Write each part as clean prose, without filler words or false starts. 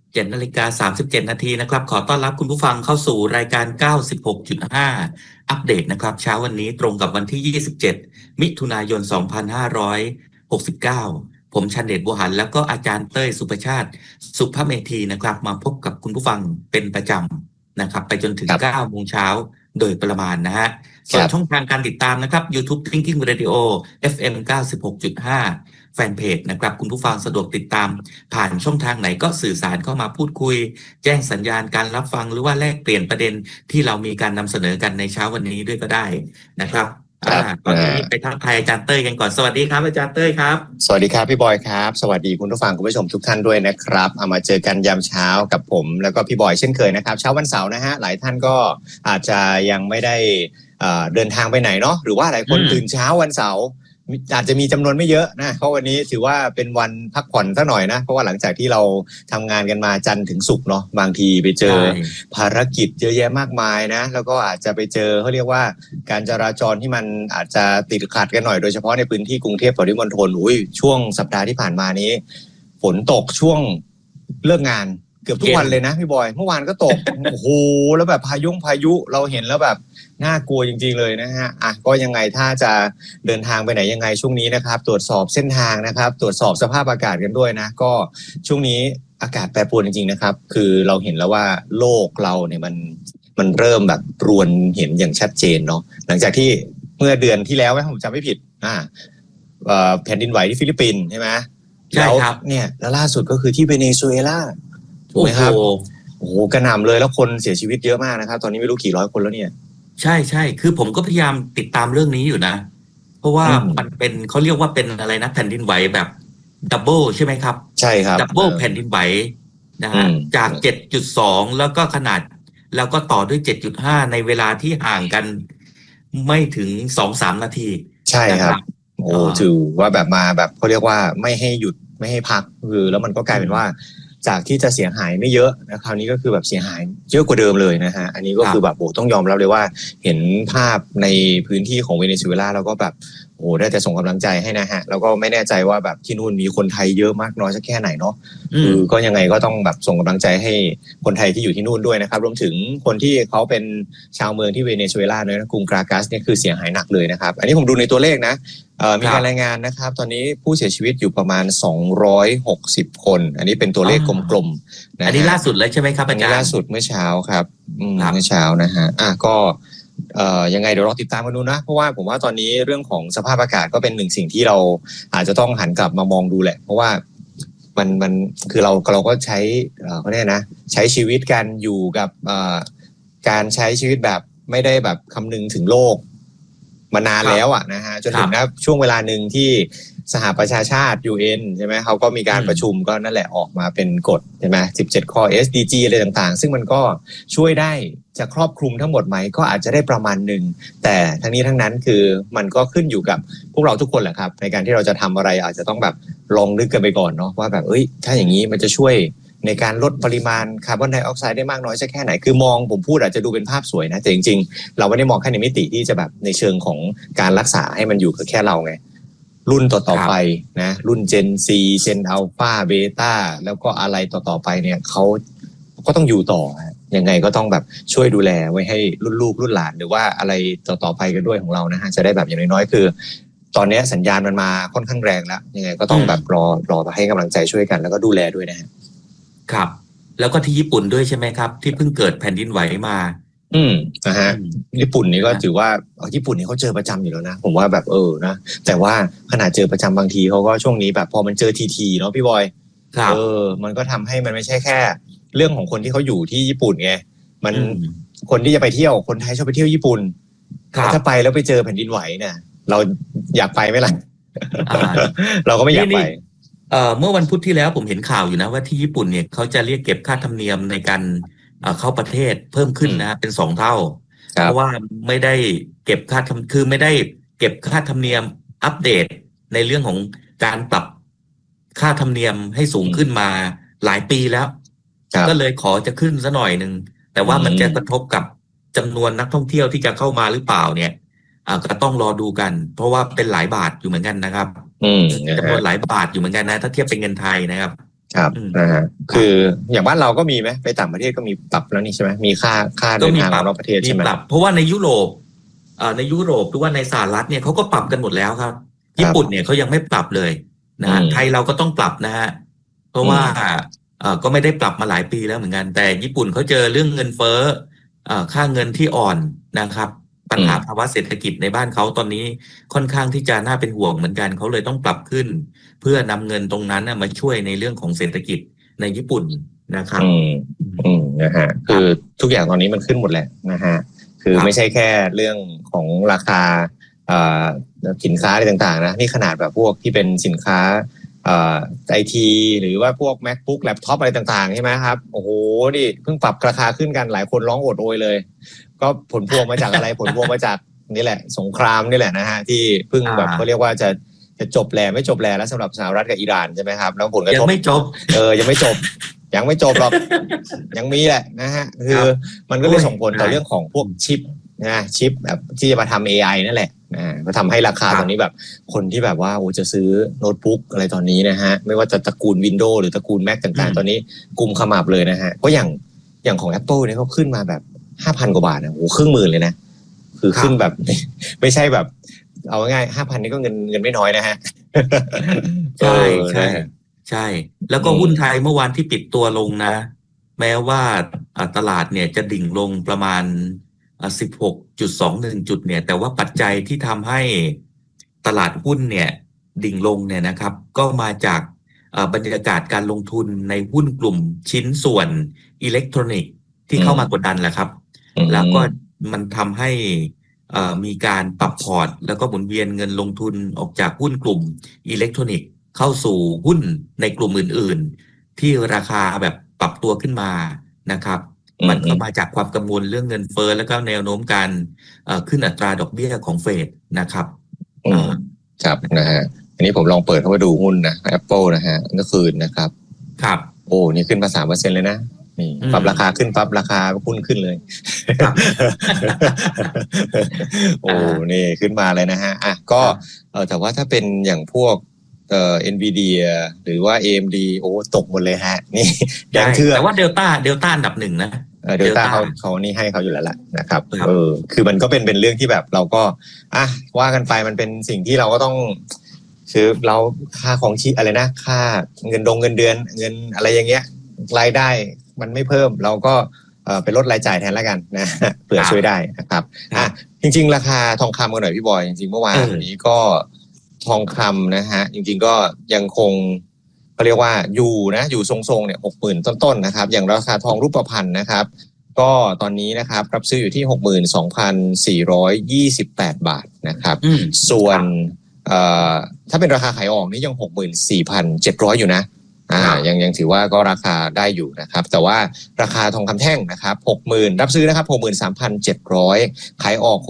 7:37 นาทีนะครับขอต้อนรับคุณผู้ฟังเข้าสู่รายการ 96.5 อัปเดตนะครับเช้าวันนี้ตรงกับวันที่ 27 มิถุนายน 2569 ผมชันเดช บัวหันแล้วก็อาจารย์เต้ยสุภชาติสุภเมธีนะครับมาพบกับคุณผู้ฟังเป็นประจำนะครับไปจนถึง 9 โมงเช้าโดยประมาณนะฮะส่วนช่องทางการติดตามนะครับ YouTube Thinking Radio FM 96.5 แฟนเพจนะครับคุณผู้ฟังสะดวกติดตามผ่านช่องทางไหนก็สื่อสารเข้ามาพูดคุยแจ้งสัญญาณการรับฟังหรือว่าแลกเปลี่ยนประเด็นที่เรามีการนำเสนอกันในเช้าวันนี้ด้วยก็ได้นะครับก่อนที่ไปทักทายอาจารย์เต้ยกันก่อนสวัสดีครับอาจารย์เต้ยครับสวัสดีครับพี่บอยครับสวัสดีคุณผู้ฟังคุณผู้ชมทุกท่านด้วยนะครับเอามาเจอกันยามเช้ากับผมแล้วก็พี่บอยเช่นเคยนะครับเช้าวันเสาร์นะฮะหลายท่านก็อาจจะยังไม่ได้เดินทางไปไหนเนาะหรือว่าหลายคนตื่นเช้าวันเสาร์อาจจะมีจำนวนไม่เยอะนะเพราะวันนี้ถือว่าเป็นวันพักผ่อนซะหน่อยนะเพราะว่าหลังจากที่เราทำงานกันมาจันทร์ถึงศุกร์เนาะบางทีไปเจอภารกิจเยอะแยะมากมายนะแล้วก็อาจจะไปเจอเขาเรียกว่าการจราจรที่มันอาจจะติดขัดกันหน่อยโดยเฉพาะในพื้นที่กรุงเทพปริมณฑลช่วงสัปดาห์ที่ผ่านมานี้ฝนตกช่วงเลิกงานเกือบทุกวันเลยนะพี่บอยเมื่อวานก็ตก โอ้โหแล้วแบบพายุเราเห็นแล้วแบบน่ากลัวจริงๆเลยนะฮะก็ยังไงถ้าจะเดินทางไปไหนยังไงช่วงนี้นะครับตรวจสอบเส้นทางนะครับตรวจสอบสภาพอากาศกันด้วยนะก็ช่วงนี้อากาศแปรปรวนจริงๆนะครับคือเราเห็นแล้วว่าโลกเราเนี่ยมันเริ่มแบบรวนเห็นอย่างชัดเจนเนาะหลังจากที่เมื่อเดือนที่แล้วผมจำไม่ผิดแผ่นดินไหวที่ฟิลิปปินส์ใช่ไหมใช่ครับเนี่ยแล้วล่าสุดก็คือที่เวเนซุเอลาถูกไหมครับโอ้โหกระหน่ำเลยแล้วคนเสียชีวิตเยอะมากนะครับตอนนี้ไม่รู้กี่ร้อยคนแล้วเนี่ยใช่คือผมก็พยายามติดตามเรื่องนี้อยู่นะเพราะว่ามันเป็นเขาเรียกว่าเป็นอะไรนะแผ่นดินไหวแบบดับเบิลใช่ไหมครับใช่ครับดับเบิลแผ่นดินไหวนะฮะจาก 7.2 แล้วก็ขนาดแล้วก็ต่อด้วย 7.5 ในเวลาที่ห่างกันไม่ถึง 2-3 นาทีใช่ครับโอ้ถือว่าแบบมาแบบเขาเรียกว่าไม่ให้หยุดไม่ให้พักคือแล้วมันก็กลายเป็นว่าจากที่จะเสียหายไม่เยอะนะคราวนี้ก็คือแบบเสียหายเยอะกว่าเดิมเลยนะฮะอันนี้ก็คือแบบต้องยอมรับเลยว่าเห็นภาพในพื้นที่ของเวเนซุเอลาแล้วก็แบบได้แต่ส่งกำลังใจให้นะฮะแล้วก็ไม่แน่ใจว่าแบบที่นู่นมีคนไทยเยอะมากน้อยสักแค่ไหนเนาะคือก็ยังไงก็ต้องแบบส่งกำลังใจให้คนไทยที่อยู่ที่นู่นด้วยนะครับรวมถึงคนที่เขาเป็นชาวเมืองที่เวเนซุเอลาเนี่ยกรุงคารากัสเนี่ยคือเสียหายหนักเลยนะครับอันนี้ผมดูในตัวเลขนะมีการรายงานนะครับตอนนี้ผู้เสียชีวิตอยู่ประมาณ260คนอันนี้เป็นตัวเลขกลมๆนะอันนี้ล่าสุดเลยใช่ไหมครับอาจารย์ล่าสุดเมื่อเช้าครับเมื่อเช้านะฮะก็ยังไงเดี๋ยวรอติดตามกันดูนะเพราะว่าผมว่าตอนนี้เรื่องของสภาพอากาศก็เป็นหนึ่งสิ่งที่เราอาจจะต้องหันกลับมามองดูแหละเพราะว่ามันคือเราก็ใช้เขาเนี่ยนะใช้ชีวิตกันอยู่กับการใช้ชีวิตแบบไม่ได้แบบคำนึงถึงโลกมานานแล้วนะฮะจนถึงช่วงเวลาหนึ่งที่สหประชาชาติ UN ใช่ไหมเขาก็มีการประชุมก็นั่นแหละออกมาเป็นกฎใช่ไหม17 ข้อ SDG อะไรต่างๆซึ่งมันก็ช่วยได้จะครอบคลุมทั้งหมดไหมก็อาจจะได้ประมาณหนึ่งแต่ทั้งนี้ทั้งนั้นคือมันก็ขึ้นอยู่กับพวกเราทุกคนแหละครับในการที่เราจะทำอะไรอาจจะต้องแบบลองนึกกันไปก่อนเนาะว่าแบบถ้าอย่างนี้มันจะช่วยในการลดปริมาณคาร์บอนไดออกไซด์ได้มากน้อยสักแค่ไหนคือมองผมพูดอาจจะดูเป็นภาพสวยนะแต่จริงๆเราไม่ได้มองแค่ในมิติที่จะแบบในเชิงของการรักษาให้มันอยู่กับแค่เราไงรุ่นต่อๆไปนะรุ่น Gen C Gen Alpha Beta แล้วก็อะไรต่อๆไปเนี่ยเขาก็ต้องอยู่ต่อยังไงก็ต้องแบบช่วยดูแลไว้ให้รุ่นลูกรุ่นหลานหรือว่าอะไรต่อๆไปกันด้วยของเรานะฮะจะได้แบบอย่างน้อยๆคือตอนนี้สัญญาณมันมาค่อนข้างแรงแล้วยังไงก็ต้องแบบรอให้กำลังใจช่วยกันแล้วก็ดูแลด้วยนะฮะครับแล้วก็ที่ญี่ปุ่นด้วยใช่ไหมครับที่เพิ่งเกิดแผ่นดินไหวมานะฮะญี่ปุ่นนี่ก็ถือว่าญี่ปุ่นนี่เขาเจอประจำอยู่แล้วนะผมว่าแบบนะแต่ว่าขนาดเจอประจำบางทีเขาก็ช่วงนี้แบบพอมันเจอทีเนาะพี่บอยมันก็ทำให้มันไม่ใช่แค่เรื่องของคนที่เขาอยู่ที่ญี่ปุ่นไงมันคนที่จะไปเที่ยวคนไทยชอบไปเที่ยวญี่ปุ่นถ้าไปแล้วไปเจอแผ่นดินไหวเนี่ยเราอยากไปไหมล่ะ เราก็ไม่อยากไปเมื่อวันพุธที่แล้วผมเห็นข่าวอยู่นะว่าที่ญี่ปุ่นเนี่ยเขาจะเรียกเก็บค่าธรรมเนียมในการเข้าประเทศเพิ่มขึ้นนะเป็น2 เท่าเพราะว่าไม่ได้เก็บค่าคือไม่ได้เก็บค่าธรรมเนียมอัปเดตในเรื่องของการปรับค่าธรรมเนียมให้สูงขึ้นมาหลายปีแล้วก็เลยขอจะขึ้นซะหน่อยนึงแต่ว่ามันจะกระทบกับจำนวนนักท่องเที่ยวที่จะเข้ามาหรือเปล่าเนี่ยก็ต้องรอดูกันเพราะว่าเป็นหลายบาทอยู่เหมือนกันนะครับจำนวนหลายบาทอยู่เหมือนกันนะถ้าเทียบเป็นเงินไทยนะครับครับนะฮะคืออย่างบ้านเราก็มีไหมไปต่างประเทศก็มีปรับแล้วนี่ใช่ไหมมีค่าเดินทางนอกประเทศใช่ไหมมีปรับเพราะว่าในยุโรปหรือว่าในสหรัฐเนี่ยเขาก็ปรับกันหมดแล้วครับญี่ปุ่นเนี่ยเขายังไม่ปรับเลยนะฮะไทยเราก็ต้องปรับนะฮะเพราะว่าก็ไม่ได้ปรับมาหลายปีแล้วเหมือนกันแต่ญี่ปุ่นเขาเจอเรื่องเงินเฟ้อค่าเงินที่อ่อนนะครับปัญหาภาวะเศรษฐกิจในบ้านเขาตอนนี้ค่อนข้างที่จะน่าเป็นห่วงเหมือนกันเขาเลยต้องปรับขึ้นเพื่อนำเงินตรงนั้นมาช่วยในเรื่องของเศรษฐกิจในญี่ปุ่นนะครับนะฮะคือทุกอย่างตอนนี้มันขึ้นหมดแหละนะฮะคือไม่ใช่แค่เรื่องของราคาสินค้าอะไรต่างๆนะนี่ขนาดแบบพวกที่เป็นสินค้าไอทีหรือว่าพวก MacBook แล็ปท็อปอะไรต่างๆใช่ไหมครับโอ้โหดิเพิ่งปรับราคาขึ้นกันหลายคนร้องโอดโอยเลยก็ผลพวงมาจากอะไร ผลพวงมาจากนี่แหละสงครามนี่แหละนะฮะที่เพิ่งแบบเขาเรียกว่าจะจบไม่จบแล้วสำหรับสหรัฐกับอิหร่านใช่ไหมครับแล้วผลกระทบยังไม่จบยังไม่จบหรอกยังมีแหละนะฮะคือมันก็เลยส่งผลต่อเรื่องของพวกชิปนะชิปแบบที่จะมาทำ AI นั่นแหละก็ทำให้ราคาตอนนี้แบบคนที่แบบว่าจะซื้อโน้ตบุ๊กอะไรตอนนี้นะฮะไม่ว่าจะตระกูล Windows หรือตระกูล Mac ต่างๆตอนนี้กุมขมับเลยนะฮะเพราะอย่างของ Apple เนี่ยเขาขึ้นมาแบบ 5,000 กว่าบาทนะโอ้ครึ่งหมื่นเลยนะคือขึ้นแบบไม่ใช่แบบเอาง่าย 5,000 นี่ก็เงินไม่น้อยนะฮะใช่แล้วก็หุ้นไทยเมื่อวานที่ปิดตัวลงนะแม้ว่าตลาดเนี่ยจะดิ่งลงประมาณ16.21 จุดเนี่ยแต่ว่าปัจจัยที่ทำให้ตลาดหุ้นเนี่ยดิ่งลงเนี่ยนะครับก็มาจากบรรยากาศการลงทุนในหุ้นกลุ่มชิ้นส่วนอิเล็กทรอนิกส์ที่เข้ามากดดันแหละครับแล้วก็มันทำให้มีการปรับพอร์ตแล้วก็หมุนเวียนเงินลงทุนออกจากหุ้นกลุ่มอิเล็กทรอนิกส์เข้าสู่หุ้นในกลุ่มอื่นๆที่ราคาแบบปรับตัวขึ้นมานะครับมันก็มาจากความกังวลเรื่องเงินเฟ้อแล้วก็แนวโน้มการขึ้นอัตราดอกเบี้ยของเฟดนะครับครับนะฮะอันนี้ผมลองเปิดเข้ามาดูหุ้นนะ Apple นะฮะเมื่อคืนนะครับครับโอ้นี่ขึ้นมา 3% เลยนะนี่ปรับราคาขึ้นปั๊บราคาหุ้นขึ้นเลยโอ้นี่ขึ้นมาเลยนะฮะก็แต่ว่าถ้าเป็นอย่างพวกNvidia หรือว่า AMD โอ้ตกหมดเลยฮะนี่แต่ว่า Delta อันดับหนึ่งนะเดลต้าเขานี่ให้เขาอยู่แล้วล่ะนะครับคือมันก็เป็นเรื่องที่แบบเราก็ว่ากันไปมันเป็นสิ่งที่เราก็ต้องคือเราค่าของชีพอะไรนะค่าเงินเดือนเงินอะไรอย่างเงี้ยรายได้มันไม่เพิ่มเราก็ไปลดรายจ่ายแทนแล้วกันนะเผื่อช่วยได้นะครับจริงๆราคาทองคำกันหน่อยพี่บอยจริงๆเมื่อวานนี้ก็ทองคำนะฮะจริงๆก็ยังคงเขาเรียกว่าอยู่ทรงๆเนี่ย 60,000 ต้นๆนะครับอย่างราคาทองรูปพรรณนะครับก็ตอนนี้นะครับรับซื้ออยู่ที่ 62,428 บาทนะครับส่วนถ้าเป็นราคาขายออกนี่ยัง 64,700 อยู่นะยังถือว่าก็ราคาได้อยู่นะครับแต่ว่าราคาทองคำแท่งนะครับ 60,000 รับซื้อนะครับ 63,700 ขายออก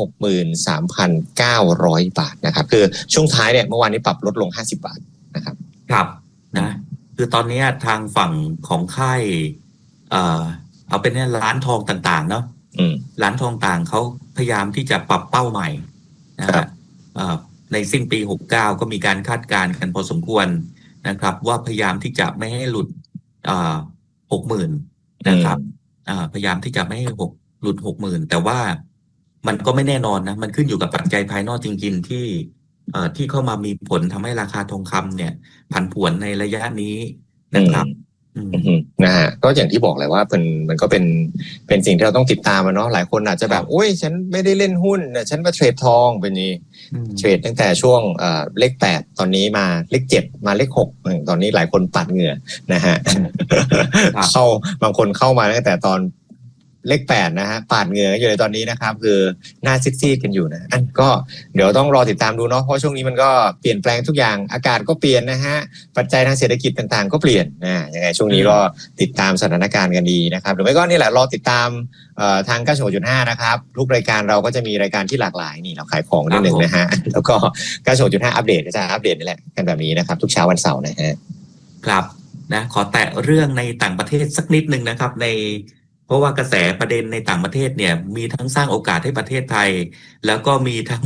63,900 บาทนะครับคือช่วงท้ายเนี่ยเมื่อวานนี้ปรับลดลง50 บาทนะครับครับนะคือตอนนี้ทางฝั่งของค่ายเอาเป็นร้านทองต่างๆเนาะร้านทองต่างเขาพยายามที่จะปรับเป้าใหม่นะครับในสิ้นปี69ก็มีการคาดการณ์กันพอสมควรนะครับว่าพยายามที่จะไม่ให้หลุด60,000นะครับพยายามที่จะไม่ให้หลุด 60,000แต่ว่ามันก็ไม่แน่นอนนะมันขึ้นอยู่กับปัจจัยภายนอกจริงๆที่เข้ามามีผลทำให้ราคาทองคำเนี่ยผันผวนในระยะนี้นะครับนะฮะก็อย่างที่บอกเลยว่ามันก็เป็นสิ่งที่เราต้องติดตามเนาะหลายคนอาจจะแบบโอ้ยฉันไม่ได้เล่นหุ้นฉันมาเทรดทองเป็นนี้เทรดตั้งแต่ช่วงเลข8ตอนนี้มาเลข7มาเลข6ตอนนี้หลายคนปัดเหงื่อนะฮะบางคนเข้ามาตั้งแต่ตอนเลข8นะฮะปาดเหงื่ออยู่ในตอนนี้นะครับคือหน้าซีดๆกันอยู่นะก็เดี๋ยวต้องรอติดตามดูเนาะเพราะช่วงนี้มันก็เปลี่ยนแปลงทุกอย่างอากาศก็เปลี่ยนนะฮะปัจจัยทางเศรษฐกิจต่างๆก็เปลี่ยนยังไงช่วงนี้ก็ติดตามสถานการณ์กันดีนะครับหรือไม่ก็นี่แหละรอติดตามทาง 96.5 นะครับทุกรายการเราก็จะมีรายการที่หลากหลายนี่เราขายของนิดนึงนะฮะแล้วก็ 96.5 อัปเดตก็จะอัปเดตนี่แหละกันแบบนี้นะครับทุกเช้าวันเสาร์นะฮะครับนะขอแตะเรื่องในต่างประเทศสักนิดนึงนะครับเพราะว่ากระแสประเด็นในต่างประเทศเนี่ยมีทั้งสร้างโอกาสให้ประเทศไทยแล้วก็มีทั้ง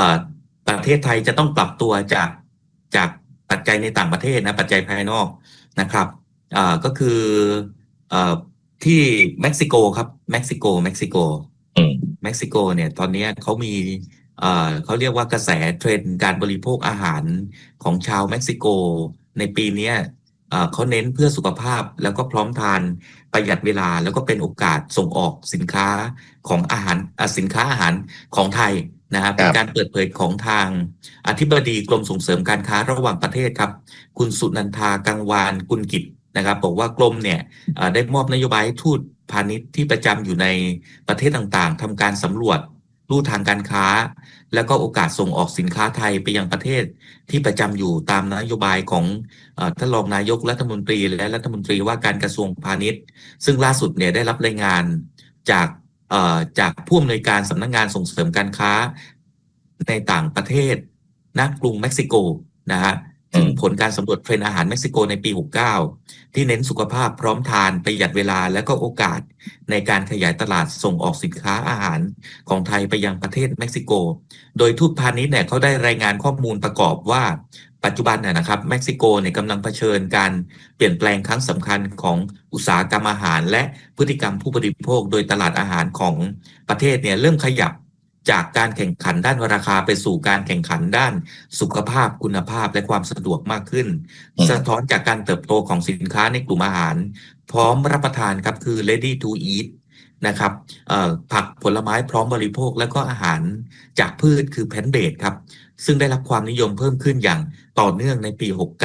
ประเทศไทยจะต้องปรับตัวจากปัจจัยในต่างประเทศนะปัจจัยภายนอกนะครับก็คืออ่าที่เม็กซิโกครับเม็กซิโกอืมเม็กซิโกเนี่ยตอนนี้เขามีเขาเรียกว่ากระแสเทรนด์การบริโภคอาหารของชาวเม็กซิโกในปีเนี้ยเขาเน้นเพื่อสุขภาพแล้วก็พร้อมทานประหยัดเวลาแล้วก็เป็นโอกาสส่งออกสินค้าของอาหารสินค้าอาหารของไทยนะครับเป็นการเปิดเผยของทางอธิบดีกรมส่งเสริมการค้าระหว่างประเทศครับคุณสุนันทากังวานกุลกิจนะครับบอกว่ากรมเนี่ยได้มอบนโยบายให้ทูตพาณิชย์ที่ประจำอยู่ในประเทศต่างๆทำการสำรวจลู่ทางการค้าแล้วก็โอกาสส่งออกสินค้าไทยไปยังประเทศที่ประจำอยู่ตามนโยบายของท่านรองนายกรัฐมนตรีและรัฐมนตรีว่าการกระทรวงพาณิชย์ซึ่งล่าสุดเนี่ยได้รับรายงานจากจากผู้อำนวยการสำนักงานส่งเสริมการค้าในต่างประเทศณกรุงเม็กซิโกนะฮะถึงผลการสำรวจเทรนด์อาหารเม็กซิโกในปี 69 ที่เน้นสุขภาพพร้อมทานประหยัดเวลาและก็โอกาสในการขยายตลาดส่งออกสินค้าอาหารของไทยไปยังประเทศเม็กซิโกโดยทูตพาณิชย์เนี่ยเขาได้รายงานข้อมูลประกอบว่าปัจจุบันนะครับเม็กซิโกเนี่ยกำลังเผชิญการเปลี่ยนแปลงครั้งสำคัญของอุตสาหกรรมอาหารและพฤติกรรมผู้บริโภคโดยตลาดอาหารของประเทศเนี่ยเริ่มขยับจากการแข่งขันด้านราคาไปสู่การแข่งขันด้านสุขภาพคุณภาพและความสะดวกมากขึ้นสะท้อนจากการเติบโตของสินค้าในกลุ่มอาหารพร้อมรับประทานครับคือ ready to eat นะครับผักผลไม้พร้อมบริโภคและก็อาหารจากพืชคือ plant based ครับซึ่งได้รับความนิยมเพิ่มขึ้นอย่างต่อเนื่องในปี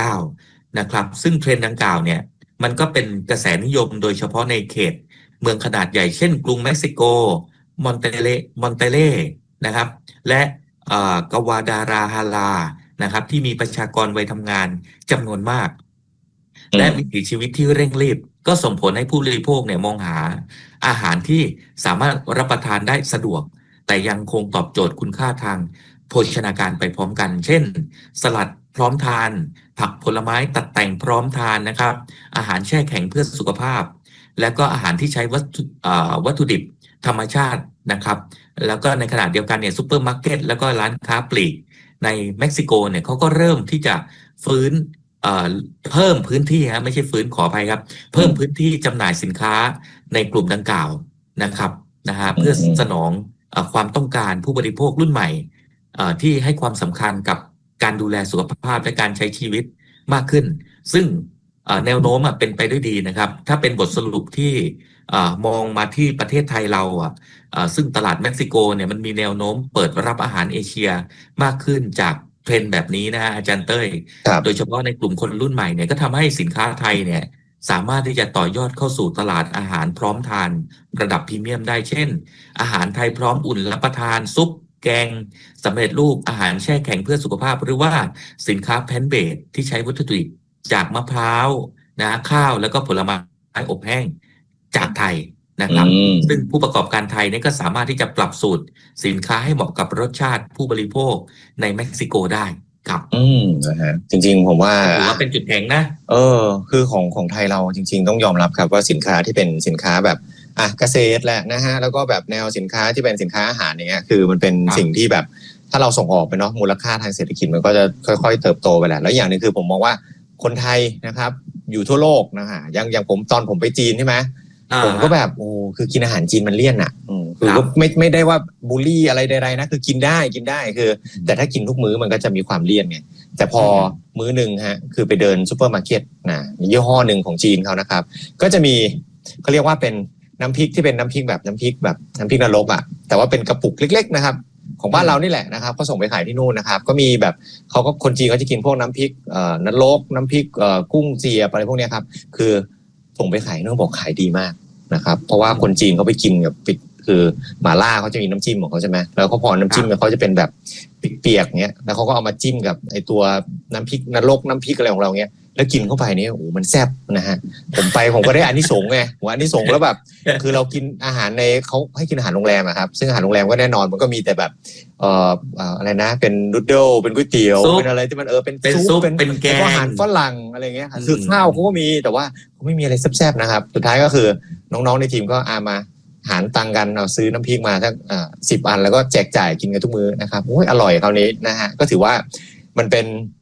69 นะครับซึ่งเทรนด์ดังกล่าวเนี่ยมันก็เป็นกระแสนิยมโดยเฉพาะในเขตเมืองขนาดใหญ่เช่นกรุงเม็กซิโกมอนเตเล่นะครับและกวาดาราฮาลานะครับที่มีประชากรวัยทำงานจำนวนมากและวิถีชีวิตที่เร่งรีบก็ส่งผลให้ผู้บริโภคเนี่ยมองหาอาหารที่สามารถรับประทานได้สะดวกแต่ยังคงตอบโจทย์คุณค่าทางโภชนาการไปพร้อมกันเช่นสลัดพร้อมทานผักผลไม้ตัดแต่งพร้อมทานนะครับอาหารแช่แข็งเพื่อสุขภาพและก็อาหารที่ใช้วัตถุดิบธรรมชาตินะครับแล้วก็ในขณะเดียวกันเนี่ยซูเปอร์มาร์เก็ตแล้วก็ร้านค้าปลีกในเม็กซิโกเนี่ยเขาก็เริ่มที่จะฟื้นเพิ่มพื้นที่ไม่ใช่ฟื้นขออภัยครับเพิ่มพื้นที่จำหน่ายสินค้าในกลุ่มดังกล่าวนะครับเพื่อสนองความต้องการผู้บริโภครุ่นใหม่ที่ให้ความสำคัญกับการดูแลสุขภาพและการใช้ชีวิตมากขึ้นซึ่งแนวโน้มเป็นไปด้วยดีนะครับถ้าเป็นบทสรุปที่มองมาที่ประเทศไทยเราซึ่งตลาดเม็กซิโกเนี่ยมันมีแนวโน้มเปิดรับอาหารเอเชียมากขึ้นจากเทรนด์แบบนี้นะฮะอาจารย์เต้ยโดยเฉพาะในกลุ่มคนรุ่นใหม่เนี่ยก็ทำให้สินค้าไทยเนี่ยสามารถที่จะต่อยอดเข้าสู่ตลาดอาหารพร้อมทานระดับพรีเมียมได้เช่นอาหารไทยพร้อมอุ่นรับประทานซุปแกงสำเร็จรูปอาหารแช่แข็งเพื่อสุขภาพหรือว่าสินค้าแพลนท์เบสที่ใช้วัตถุดิบจากมะพร้าวนะข้าวแล้วก็ผลไม้อบแห้งจากไทยนะครับซึ่งผู้ประกอบการไทยเนี่ยก็สามารถที่จะปรับสูตรสินค้าให้เหมาะกับรสชาติผู้บริโภคในเม็กซิโกได้ครับนะฮะจริงๆผมว่าถือว่าเป็นจุดแข็งนะคือของไทยเราจริงๆต้องยอมรับครับว่าสินค้าที่เป็นสินค้าแบบเกษตรแหละนะฮะแล้วก็แบบแนวสินค้าที่เป็นสินค้าอาหารเนี้ยคือมันเป็นสิ่งที่แบบถ้าเราส่งออกไปเนาะมูลค่าทางเศรษฐกิจมันก็จะค่อยๆเติบโตไปแหละแล้วอย่างนึงคือผมมองว่าคนไทยนะครับอยู่ทั่วโลกนะฮะอย่างผมตอนผมไปจีนใช่ไหมผมก็แบบคือกินอาหารจีนมันเลี่ยนคือก็ไม่ได้ว่าบูลลี่อะไรใดๆนะคือกินได้คือแต่ถ้ากินทุกมื้อมันก็จะมีความเลี่ยนไงแต่พอมื้อนึงฮะคือไปเดินซุปเปอร์มาร์เก็ตยี่ห้อนึงของจีนเขานะครับก็จะมีเขาเรียกว่าเป็นน้ำพริกที่เป็นน้ำพริกน้ำพริกนรกแต่ว่าเป็นกระปุกเล็กๆนะครับของบ้านเรานี่แหละนะครับก็ส่งไปขายที่นู่นนะครับก็มีแบบเขาก็คนจีนเขาจะกินพวกน้ำพริกนรกน้ำพริกกุ้งเสียบอะไรพวกนี้ครับคือส่งไปขายนู่นบอกขายดีมากนะครับเพราะว่าคนจีนเขาไปกินกับคือหม่าล่าเขาจะมีน้ำจิ้มของเขาใช่ไหมแล้วเขาพอน้ำจิ้มเขาจะเป็นแบบเปียกๆเงี้ยแล้วเขาก็เอามาจิ้มกับไอตัวน้ำพริกนรกน้ำพริกอะไรของเราเงี้ยแล้วกินเข้าไปเนี่ยโอ้มันแซ่บนะฮะผมก็ได้อานิสงส์ไงอานิสงส์แล้วแบบคือเรากินอาหารในเขาให้กินอาหารโรงแรมครับซึ่งอาหารโรงแรมก็แน่นอนมันก็มีแต่แบบอะไรนะเป็นนูดเดิลเป็นก๋วยเตี๋ยวเป็นอะไรที่มันเป็นซุปเป็นแกงอาหารฝรั่งอะไรเงี้ยคือข้าวเขาก็มีแต่ว่าเขาไม่มีอะไรแซ่บๆนะครับสุดท้ายก็คือน้องๆในทีมก็มาหารตังกันเอาซื้อน้ำพริกมาสัก10 อันแล้วก็แจกจ่ายกินกันทุกมื้อนะครับโอ้ยอร่อยคราวนี้นะฮะก็ถือว่ามันเป็น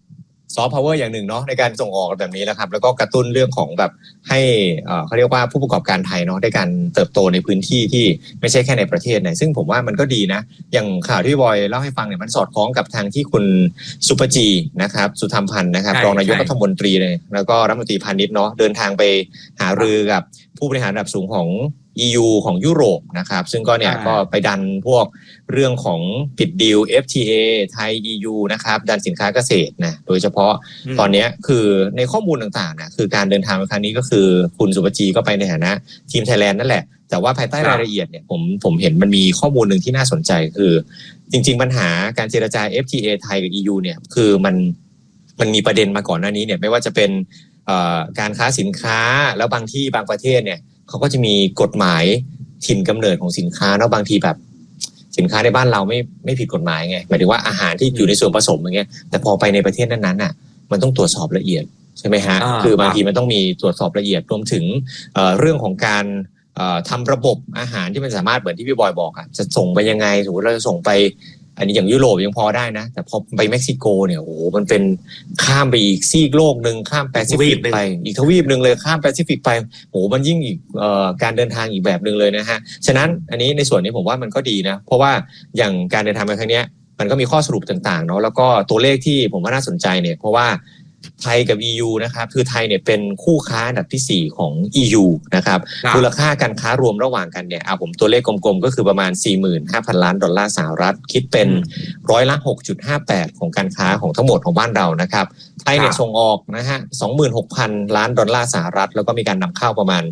ซอฟต์พาวเวอร์อย่างหนึ่งเนาะในการส่งออกแบบนี้แล้วครับแล้วก็กระตุ้นเรื่องของแบบให้เขาเรียกว่าผู้ประกอบการไทยเนาะได้การเติบโตในพื้นที่ที่ไม่ใช่แค่ในประเทศนะซึ่งผมว่ามันก็ดีนะอย่างข่าวที่บอยเล่าให้ฟังเนี่ยมันสอดคล้องกับทางที่คุณสุปจีนะครับสุธรรมพันธ์นะครับรองนายกรัฐมนตรีเลยแล้วก็รัฐมนตรีพาณิชย์เนาะเดินทางไปหารือกับผู้บริหารระดับสูงของ EU ของยุโรปนะครับซึ่งก็เนี่ยก็ไปดันพวกเรื่องของปิดดีล FTA ไทย EU นะครับดันสินค้าเกษตรนะโดยเฉพาะตอนนี้คือในข้อมูลต่างๆนะคือการเดินทางในครั้งนี้ก็คือคุณสุปจีก็ไปในฐานะทีมไทยแลนด์นั่นแหละแต่ว่าภายใต้รายละเอียดเนี่ยผมเห็นมันมีข้อมูลหนึ่งที่น่าสนใจคือจริงๆปัญหาการเจรจา FTA ไทยกับ EU เนี่ยคือมันมีประเด็นมาก่อนหน้านี้เนี่ยไม่ว่าจะเป็นการค้าสินค้าแล้วบางที่บางประเทศเนี่ยเขาก็จะมีกฎหมายถิ่นกำเนิดของสินค้าแล้วบางทีแบบสินค้าในบ้านเราไม่ผิดกฎหมายไงหมายถึงว่าอาหารที่อยู่ในส่วนผสมอย่างเงี้ยแต่พอไปในประเทศนั้นๆน่ะมันต้องตรวจสอบละเอียดใช่ไหมฮะคือบางทีมันต้องมีตรวจสอบละเอียดรวมถึงเรื่องของการทำระบบอาหารที่มันสามารถเหมือนที่พี่บอยบอกอ่ะจะส่งไปยังไงสมมติเราจะส่งไปอันนี้อย่างยุโรปยังพอได้นะแต่พอไปเม็กซิโกเนี่ยโอ้โหมันเป็นข้ามไปอีกซีกโลกนึงข้ามแปซิฟิกไปอีกทวีปนึงเลยข้ามแปซิฟิกไปโอ้โหมันยิ่งอีกการเดินทางอีกแบบนึงเลยนะฮะฉะนั้นอันนี้ในส่วนนี้ผมว่ามันก็ดีนะเพราะว่าอย่างการเดินทางในครั้งนี้มันก็มีข้อสรุปต่างๆเนาะแล้วก็ตัวเลขที่ผมว่าน่าสนใจเนี่ยเพราะว่าไทยกับ EU นะครับคือไทยเนี่ยเป็นคู่ค้าอันดับที่4ของ EU นะครับมูลค่าการค้ารวมระหว่างกันเนี่ยผมตัวเลขกลมๆก็คือประมาณ 45,000 ล้านดอลลาร์สหรัฐคิดเป็น6.58%ของการค้าของทั้งหมดของบ้านเรานะครับไทยเนี่ยส่งออกนะฮะ 26,000 ล้านดอลลาร์สหรัฐแล้วก็มีการนำเข้าประมาณ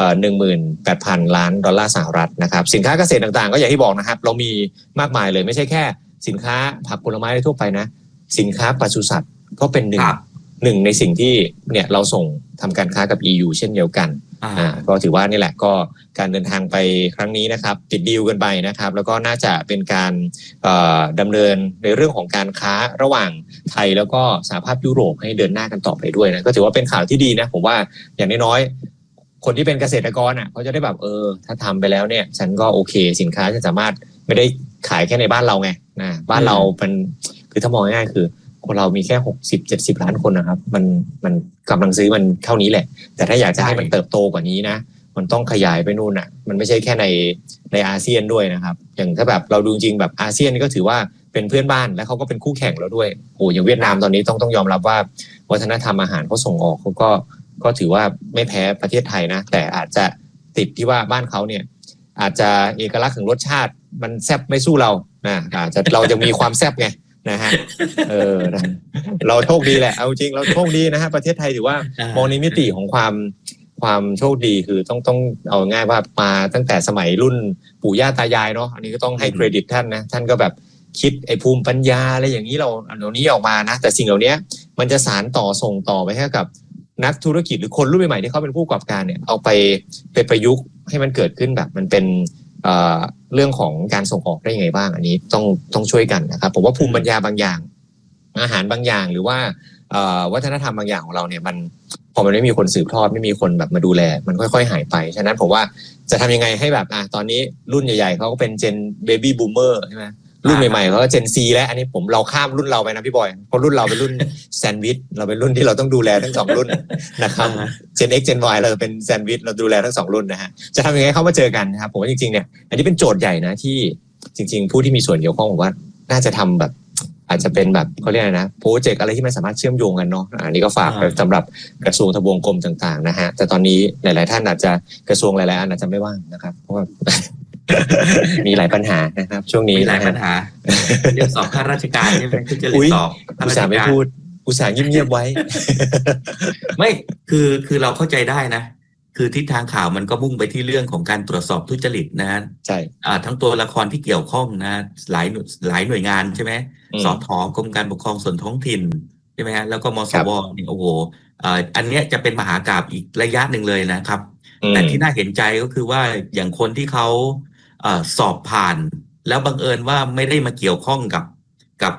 18,000 ล้านดอลลาร์สหรัฐนะครับสินค้าเกษตรต่างๆก็อย่างที่บอกนะครับเรามีมากมายเลยไม่ใช่แค่สินค้าผักผลไม้ทั่วไปนะสินค้าปศุสัตว์ก็เป็นหนึ่งในสิ่งที่เนี่ยเราส่งทำการค้ากับ EU เช่นเดียวกันก็ถือว่านี่แหละก็การเดินทางไปครั้งนี้นะครับติดดีลกันไปนะครับแล้วก็น่าจะเป็นการดำเนินในเรื่องของการค้าระหว่างไทยแล้วก็สหภาพยุโรปให้เดินหน้ากันต่อไปด้วยนะก็ถือว่าเป็นข่าวที่ดีนะผมว่าอย่างน้อยๆคนที่เป็นเกษตรกรเขาจะได้แบบถ้าทำไปแล้วเนี่ยฉันก็โอเคสินค้าจะสามารถไม่ได้ขายแค่ในบ้านเราไงนะบ้านเราเป็นคือถ้ามองง่ายๆคือคนเรามีแค่60-70 ล้านคนนะครับมันกำลังซื้อมันเท่านี้แหละแต่ถ้าอยากจะให้มันเติบโตกว่านี้นะมันต้องขยายไปนู่นมันไม่ใช่แค่ในอาเซียนด้วยนะครับอย่างถ้าแบบเราดูจริงแบบอาเซียนก็ถือว่าเป็นเพื่อนบ้านและเขาก็เป็นคู่แข่งเราด้วยโอ้อย่างเวียดนามตอนนี้ต้องยอมรับว่าวัฒนธรรมอาหารเขาส่งออกเขาก็ถือว่าไม่แพ้ประเทศไทยนะแต่อาจจะติดที่ว่าบ้านเขาเนี่ยอาจจะเอกลักษณ์ของรสชาติมันแซ่บไม่สู้เราอาจจะเราจะมีความแซ่บไงนะฮะเราโชคดีแหละเอาจริงเราโชคดีนะฮะประเทศไทยถือว่ามองในมิติของความโชคดีคือต้องเอาง่ายว่ามาตั้งแต่สมัยรุ่นปู่ย่าตายายเนาะอันนี้ก็ต้องให้เครดิตท่านนะท่านก็แบบคิดไอ้ภูมิปัญญาอะไรอย่างนี้เรานี้ออกมานะแต่สิ่งเหล่านี้มันจะสานต่อส่งต่อไปให้กับนักธุรกิจหรือคนรุ่นใหม่ๆที่เขาเป็นผู้ประกอบการเนี่ยเอาไปประยุกต์ให้มันเกิดขึ้นแบบมันเป็นเรื่องของการส่งออกได้ยังไงบ้างอันนี้ต้องช่วยกันนะครับผมว่าภูมิปัญญาบางอย่างอาหารบางอย่างหรือว่าวัฒนธรรมบางอย่างของเราเนี่ยมันพอมันไม่มีคนสืบทอดไม่มีคนแบบมาดูแลมันค่อยๆหายไปฉะนั้นผมว่าจะทำยังไงให้แบบตอนนี้รุ่นใหญ่ๆเขาก็เป็นเจนเบบี้บูมเมอร์ใช่ไหมรุ่นใหม่ๆเขาก็เจนซีแล้วอันนี้เราข้ามรุ่นเราไปนะพี่บอยเพราะรุ่นเราเป็นรุ่นแซนด์วิชเราเป็นรุ่นที่เราต้องดูแลทั้ง2รุ่นนะครับเจน X เจน Y เราเป็นแซนด์วิชเราดูแลทั้ง2รุ่นนะฮะจะทำยังไงเขามาเจอกันนะครับผมว่าจริงๆเนี่ยอันนี้เป็นโจทย์ใหญ่นะที่จริงๆผู้ที่มีส่วนเกี่ยวข้องผมว่าน่าจะทำแบบอาจจะเป็นแบบเขาเรียกนะโปรเจกต์อะไรที่มันสามารถเชื่อมโยงกันเนาะอันนี้ก็ฝากสำหรับกระทรวงทบวงกรมต่างๆนะฮะแต่ตอนนี้หลายๆท่านอาจจะกระทรวงหลายๆอันอาจจะไม่ว่างนะครับเพราะว่ามีหลายปัญหานะครับช่วงนี้มีหลายปัญหาเรื่องสอบข้าราชการใช่ไหมที่จะเรียนสอบอุตส่าห์ไม่พูดอุตส่าห์เงียบๆไว้ไม่คือเราเข้าใจได้นะคือทิศทางข่าวมันก็มุ่งไปที่เรื่องของการตรวจสอบทุจริตนะใช่ทั้งตัวละครที่เกี่ยวข้องนะหลายหน่วยงานใช่ไหมสท.กรมการปกครองส่วนท้องถิ่นใช่ไหมฮะแล้วก็มสว.เนี่ยโอ้โหอันเนี้ยจะเป็นมหากาพย์อีกระยะหนึ่งเลยนะครับแต่ที่น่าเห็นใจก็คือว่าอย่างคนที่เขาสอบผ่านแล้วบังเอิญว่าไม่ได้มาเกี่ยวข้องกับ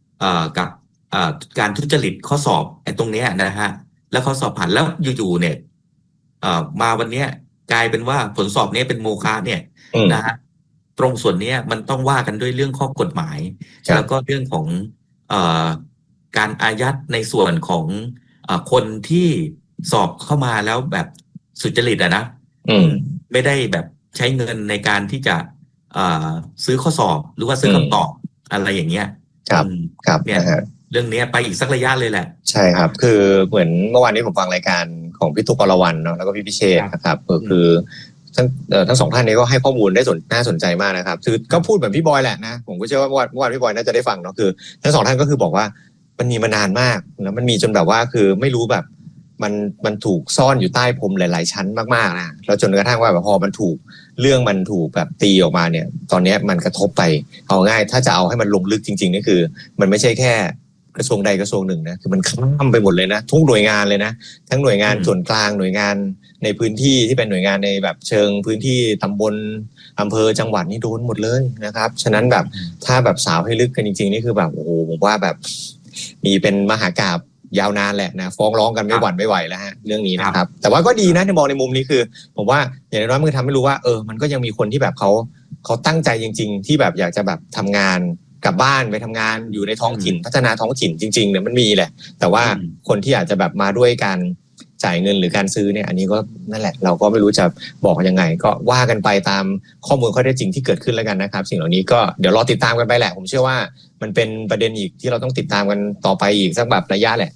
การทุจริตข้อสอบไอ้ตรงเนี้ยนะฮะแล้วเขาสอบผ่านแล้วอยู่ๆเนี่ยมาวันนี้กลายเป็นว่าผลสอบนี้เป็นโมฆะเนี่ยนะฮะตรงส่วนนี้มันต้องว่ากันด้วยเรื่องข้อกฎหมายแล้วก็เรื่องของการอายัดในส่วนของคนที่สอบเข้ามาแล้วแบบสุจริตนะไม่ได้แบบใช้เงินในการที่จะซื้อข้อสอบหรือว่าซื้อคำตอบอะไรอย่างเงี้ยครับเนี่ยเรื่องนี้ไปอีกสักระยะเลยแหละใช่ครับคือเหมือนเมื่อวานนี้ผมฟังรายการของพี่ตุ๊กอรวรรณเนาะแล้วก็พี่พิเชษนะครับคือทั้งสองท่านนี้ก็ให้ข้อมูลได้น่าสนใจมากนะครับคือก็พูดแบบพี่บอยแหละนะผมก็เชื่อว่าเมื่อวานพี่บอยน่าจะได้ฟังเนาะคือทั้งสองท่านก็คือบอกว่ามันมีมานานมากแล้วมันมีจนแบบว่าคือไม่รู้แบบมันถูกซ่อนอยู่ใต้พรมหลายๆชั้นมากๆนะแล้วจนกระทั่งว่าแบบพอมันถูกเรื่องมันถูกแบบตีออกมาเนี่ยตอนนี้มันกระทบไปเอาง่ายถ้าจะเอาให้มันลงลึกจริงๆนี่คือมันไม่ใช่แค่กระทรวงใดกระทรวงหนึ่งนะคือมันข้ามไปหมดเลยนะทุกหน่วยงานเลยนะทั้งหน่วยงานส่วนกลางหน่วยงานในพื้นที่ที่เป็นหน่วยงานในแบบเชิงพื้นที่ตำบลอำเภอจังหวัดนี่โดนหมดเลยนะครับฉะนั้นแบบถ้าแบบสาวให้ลึกกันจริงๆนี่คือแบบโอ้โหผมว่าแบบมีเป็นมหากาพย์ยาวนานแหละนะฟ้องร้องกันไม่หวั่นไม่ไหวแล้วฮะเรื่องนี้นะครับแต่ว่าก็ดีนะในมองในมุมนี้คือผมว่าอย่างน้อยมันทำให้รู้ว่ามันก็ยังมีคนที่แบบเขาตั้งใจจริงๆที่แบบอยากจะแบบทำงานกลับบ้านไปทำงานอยู่ในท้องถิ่นพัฒนาท้องถิ่นจริงๆเนี่ยมันมีแหละแต่ว่าคนที่อาจจะแบบมาด้วยการจ่ายเงินหรือการซื้อเนี่ยอันนี้ก็นั่นแหละเราก็ไม่รู้จะบอกยังไงก็ว่ากันไปตามข้อมูลข้อเท็จจริงที่เกิดขึ้นแล้วกันนะครับสิ่งเหล่านี้ก็เดี๋ยวรอติดตามกันไปแหละผมเชื่อว่ามันเป็นประเด็นอีกที่เราต้องติดตามกันต่อไปอีกสักแบบระยะแหละ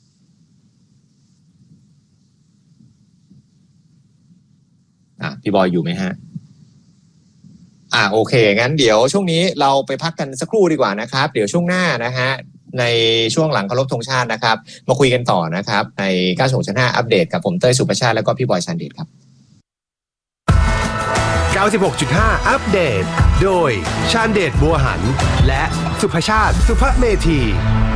พี่บอยอยู่ไหมฮะโอเคงั้นเดี๋ยวช่วงนี้เราไปพักกันสักครู่ดีกว่านะครับเดี๋ยวช่วงหน้านะฮะในช่วงหลังเคารพธงชาตินะครับมาคุยกันต่อนะครับใน96 ชั้น 5อัปเดตกับผมเต้ยสุภชาติแล้วก็พี่บอยชันเดชครับ 96.5 อัปเดตโดยชาญเดชบัวหันและสุภชาติสุภเมธี